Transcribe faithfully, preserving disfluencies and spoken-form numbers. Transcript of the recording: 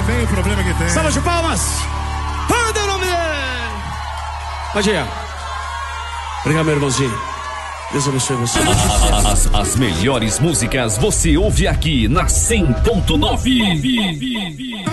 tem o problema que tem. Salva de palmas. Manda o nome dele. Pode ir. Obrigado, meu irmãozinho. Deus abençoe você. As, as melhores músicas você ouve aqui na cem ponto nove.